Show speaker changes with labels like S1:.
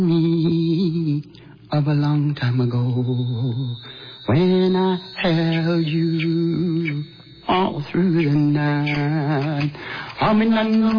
S1: me of a long time ago when I held you all through the night.